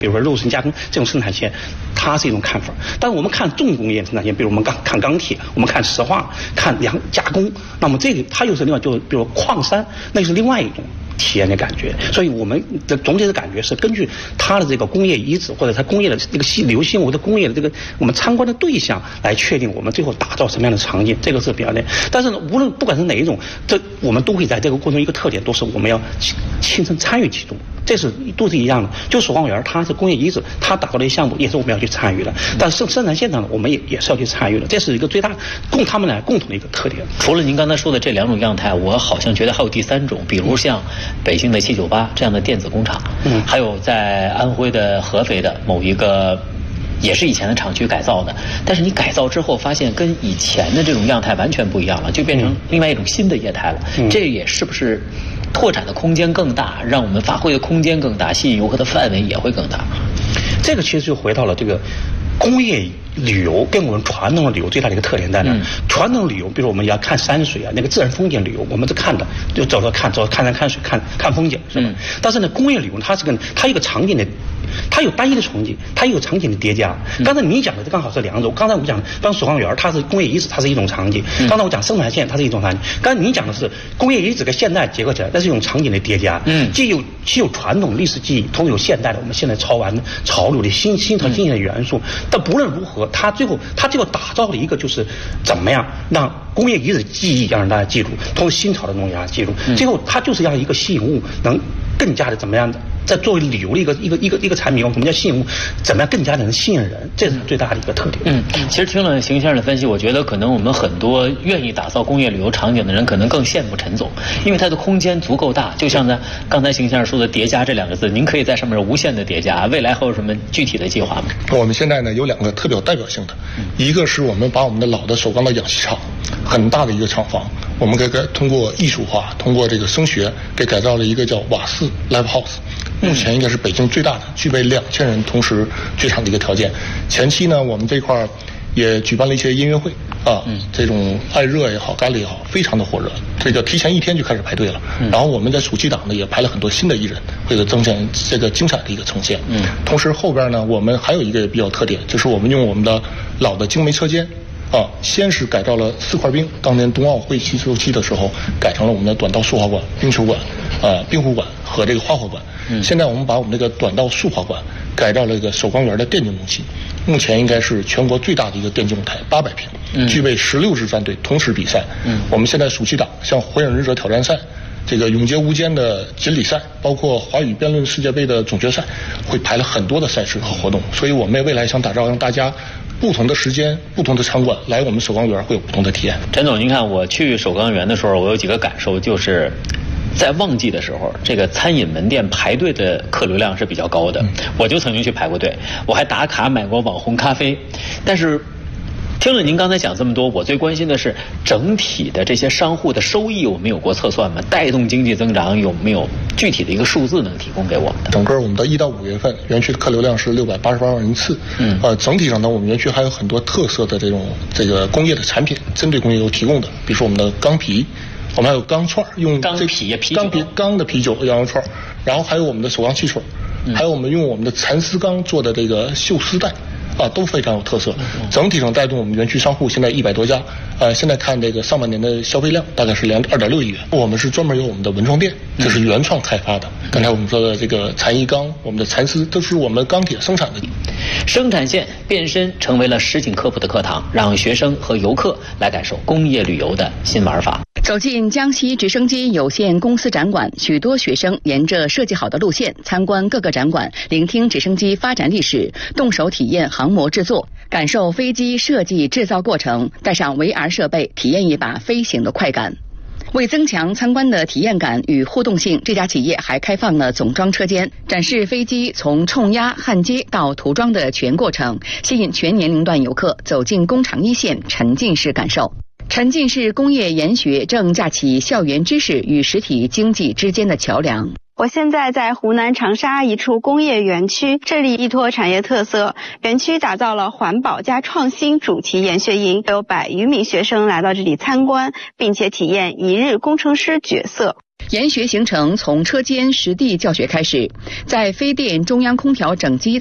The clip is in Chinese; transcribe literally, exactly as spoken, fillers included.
比如说肉身加工这种生产线，它是一种看法。但是我们看重工业生产线，比如我们刚看钢铁，我们看石化，看粮加工，那么这个它又是另外，就比如矿山，那是另外一种体验的感觉。所以我们的总体的感觉是根据它的这个工业遗址或者它工业的这个细流行物的工业的这个我们参观的对象来确定我们最后打造什么样的场景，这个是比较的。但是呢，无论不管是哪一种，这我们都会在这个过程中一个特点都是我们要亲身参与其中。这是都是一样的，就首钢园它是工业遗址，它打造的项目也是我们要去参与的，但是生产现场我们也也是要去参与的，这是一个最大共他们俩共同的一个特点。 除了您刚才说的这两种样态，我好像觉得还有第三种，比如像北京的七九八这样的电子工厂，嗯，还有在安徽的合肥的某一个。也是以前的厂区改造的，但是你改造之后发现跟以前的这种样态完全不一样了，就变成另外一种新的业态了。嗯、这也是不是拓展的空间更大，让我们发挥的空间更大，吸引游客的范围也会更大？ 这个其实就回到了这个工业旅游跟我们传统的旅游最大的一个特点在哪？嗯、传统旅游，比如我们要看山水啊，那个自然风景旅游，我们是看的，就走着看，走看山看水，看看风景，是吧？嗯、但是呢，工业旅游它是跟它一个场景的。它有单一的场景，它也有场景的叠加。刚才你讲的刚好是两种。刚才我讲的，刚首钢园它是工业遗址，它是一种场景；刚才我讲生产线，它是一种场景。刚才你讲的是工业遗址跟现代结合起来，那是一种场景的叠加。嗯，既有既有传统历史记忆，同时有现代的我们现在潮玩的潮流的新新潮新鲜的元素。但不论如何，它最后它最后打造了一个就是怎么样让工业遗址记忆要让大家记住，同时新潮的东西让大家记住。最后它就是让一个吸引物能更加的怎么样的。在作为旅游的一个一个一个一个产品，我们叫吸引物，怎么样更加的能吸引人，这是最大的一个特点。 嗯，其实听了邢先生的分析，我觉得可能我们很多愿意打造工业旅游场景的人，可能更羡慕陈总，因为它的空间足够大。就像呢，刚才邢先生说的“叠加”这两个字，您可以在上面无限的叠加。未来还有什么具体的计划吗？ 我们现在呢有两个特别有代表性的，一个是我们把我们的老的首钢的氧气厂，很大的一个厂房，我们给给通过艺术化，通过这个声学给改造了一个叫瓦斯 Live House。目前应该是北京最大的，具备两千人同时剧场的一个条件。前期呢，我们这块也举办了一些音乐会啊，嗯、这种爱热也好，咖喱也好，非常的火热。这个提前一天就开始排队了。嗯、然后我们在暑期档呢，也排了很多新的艺人，为了增显这个精彩的一个呈现。嗯，同时后边呢，我们还有一个比较特点，就是我们用我们的老的精煤车间。啊，先是改造了四块冰，当年冬奥会七十六期的时候，改成了我们的短道速滑馆、冰球馆、呃冰壶馆和这个花火馆。嗯，现在我们把我们这个短道速滑馆改造了这个首钢园的电竞中心，目前应该是全国最大的一个电竞舞台，八百平，嗯、具备十六支战队同时比赛。嗯，我们现在暑期档像火影忍者挑战赛。这个永劫无间的锦鲤赛，包括华语辩论世界杯的总决赛，会排了很多的赛事和活动，所以我们未来想打造让大家不同的时间、不同的场馆来我们首钢园会有不同的体验。 陈总，您看我去首钢园的时候，我有几个感受，就是在旺季的时候，这个餐饮门店排队的客流量是比较高的，嗯、我就曾经去排过队，我还打卡买过网红咖啡，但是。听了您刚才讲这么多，我最关心的是整体的这些商户的收益有没有过测算吗？带动经济增长有没有具体的一个数字能提供给我们的？ 整个我们的一到五月份，园区的客流量是六百八十八万人次。嗯，呃，整体上呢，我们园区还有很多特色的这种这个工业的产品，针对工业有提供的，比如说我们的钢啤，我们还有钢串，用钢啤啤钢啤钢的啤酒羊肉串，然后还有我们的首钢汽水，嗯、还有我们用我们的蚕丝钢做的这个绣丝带。啊，都非常有特色，整体上带动我们园区商户现在一百多家，呃，现在看这个上半年的消费量大概是两二点六亿元。我们是专门有我们的文创店，这是原创开发的。刚才我们说的这个蚕衣钢，我们的蚕丝都是我们钢铁生产的。 生产线变身成为了实景科普的课堂，让学生和游客来感受工业旅游的新玩法。 走进江西直升机有限公司展馆，许多学生沿着设计好的路线参观各个展馆，聆听直升机发展历史，动手体验航模制作，感受飞机设计制造过程，带上 V R 设备，体验一把飞行的快感。为增强参观的体验感与互动性，这家企业还开放了总装车间，展示飞机从冲压、焊接到涂装的全过程，吸引全年龄段游客走进工厂一线，沉浸式感受。沉浸式工业研学正架起校园知识与实体经济之间的桥梁。 我现在在湖南长沙一处工业园区，这里依托产业特色，园区打造了环保加创新主题研学营，有百余名学生来到这里参观，并且体验一日工程师角色。 研学行程从车间实地教学开始，在飞电中央空调整机